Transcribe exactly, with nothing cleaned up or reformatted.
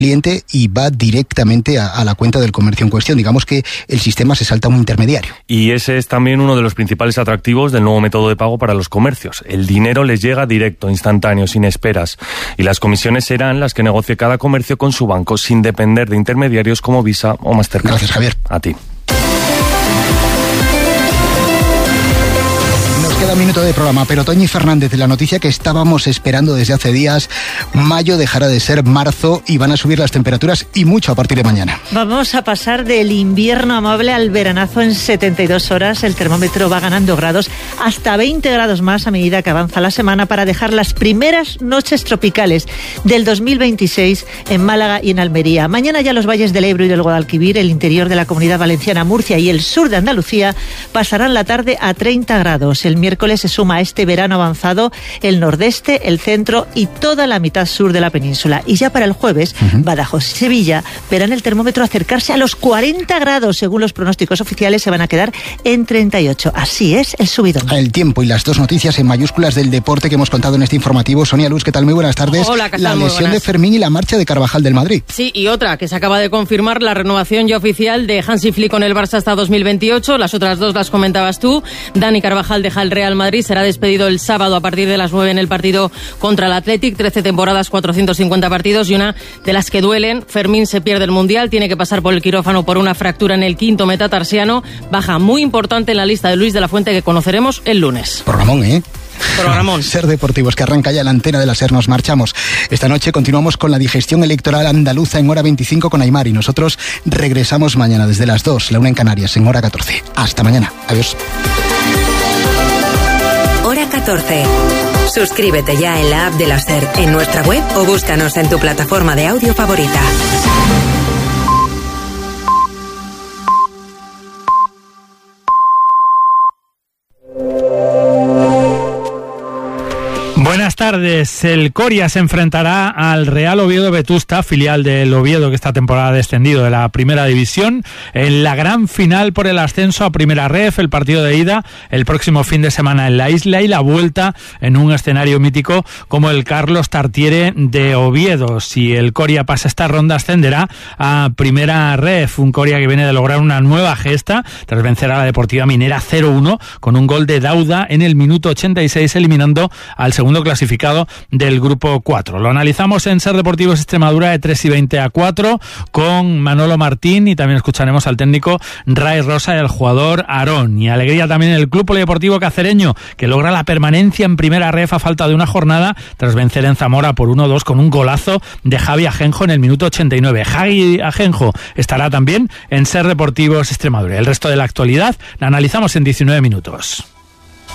cliente y va directamente a, a la cuenta del comercio en cuestión. Digamos que el sistema se salta a un intermediario. Y ese es también uno de los principales atractivos del nuevo método de pago para los comercios. El dinero les llega directo, instantáneo, sin esperas. Y las comisiones serán las que negocie cada comercio con su banco, sin depender de intermediarios como Visa o Mastercard. Gracias, Javier. A ti. Queda un minuto de programa, pero Toñi Fernández, la noticia que estábamos esperando desde hace días, mayo dejará de ser marzo y van a subir las temperaturas y mucho a partir de mañana. Vamos a pasar del invierno amable al veranazo en setenta y dos horas. El termómetro va ganando grados, hasta veinte grados más a medida que avanza la semana, para dejar las primeras noches tropicales del dos mil veintiséis en Málaga y en Almería. Mañana ya los valles del Ebro y del Guadalquivir, el interior de la Comunidad Valenciana, Murcia y el sur de Andalucía pasarán la tarde a treinta grados. El miércoles se suma a este verano avanzado el nordeste, el centro y toda la mitad sur de la península. Y ya para el jueves, uh-huh. Badajoz y Sevilla verán el termómetro acercarse a los cuarenta grados. Según los pronósticos oficiales, se van a quedar en treinta y ocho. Así es el subidón. El tiempo y las dos noticias en mayúsculas del deporte que hemos contado en este informativo. Sonia Luz, ¿qué tal? Muy buenas tardes. Hola, ¿qué tal? La Muy lesión buenas. de Fermín y la marcha de Carvajal del Madrid. Sí, y otra que se acaba de confirmar, la renovación ya oficial de Hansi Flick con el Barça hasta dos mil veintiocho. Las otras dos las comentabas tú. Dani Carvajal deja el Real Madrid, será despedido el sábado a partir de las nueve en el partido contra el Athletic. trece temporadas, cuatrocientos cincuenta partidos y una de las que duelen. Fermín se pierde el Mundial, tiene que pasar por el quirófano por una fractura en el quinto metatarsiano. Baja muy importante en la lista de Luis de la Fuente, que conoceremos el lunes. Programón, ¿eh? Programón. Ser Deportivos, que arranca ya la antena de la SER, nos marchamos. Esta noche continuamos con la digestión electoral andaluza en hora veinticinco con Aymar, y nosotros regresamos mañana desde las dos, la una en Canarias, en hora catorce. Hasta mañana. Adiós. Hora catorce. Suscríbete ya en la app de la SER, en nuestra web o búscanos en tu plataforma de audio favorita. Buenas tardes. El Coria se enfrentará al Real Oviedo Vetusta, filial del Oviedo que esta temporada ha descendido de la primera división, en la gran final por el ascenso a Primera Ref. El partido de ida el próximo fin de semana en la isla y la vuelta en un escenario mítico como el Carlos Tartiere de Oviedo. Si el Coria pasa esta ronda, ascenderá a Primera Ref. Un Coria que viene de lograr una nueva gesta tras vencer a la Deportiva Minera cero uno con un gol de Dauda en el minuto ochenta y seis, eliminando al segundo clasificado del grupo cuatro. Lo analizamos en Ser Deportivos Extremadura de tres y veinte a cuatro con Manolo Martín, y también escucharemos al técnico Ray Rosa y al jugador Aarón. Y alegría también en el Club Polideportivo Cacereño, que logra la permanencia en Primera Ref a falta de una jornada tras vencer en Zamora por uno dos con un golazo de Javi Ajenjo en el minuto ochenta y nueve. Javi Ajenjo estará también en Ser Deportivos Extremadura. El resto de la actualidad la analizamos en diecinueve minutos.